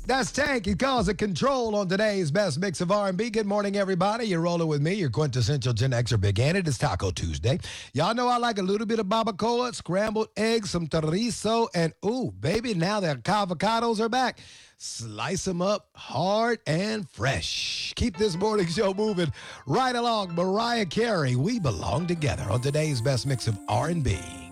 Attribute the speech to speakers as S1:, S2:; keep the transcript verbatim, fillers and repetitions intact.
S1: That's Tank. He calls it Control on today's best mix of R and B. Good morning, everybody. You're rolling with me, your quintessential Gen Xer Big Ann. It is Taco Tuesday. Y'all know I like a little bit of barbacoa, scrambled eggs, some chorizo, and ooh, baby, now the avocados are back. Slice them up hard and fresh. Keep this morning show moving right along. Mariah Carey, We Belong Together on today's best mix of R and B.